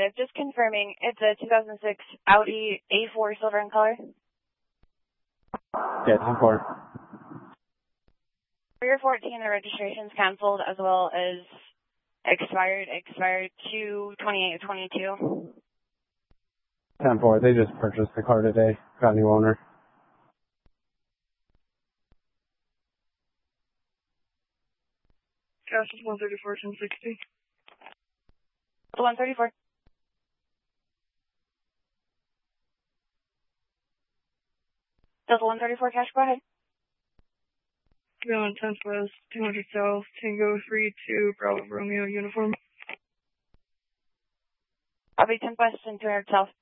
affirmative. Just confirming, it's a 2006 Audi A4 silver in color? Yeah, 10-4. For your 14, the registration's canceled as well as expired 2/28/22. 10-4. They just purchased the car today. Got a new owner. Gas is 134, 1060. 134. Delta 134 cash, go ahead. Going 10th West, 200 South, Tango 32, Bravo Romeo uniform. I'll be 10th West and 200 South.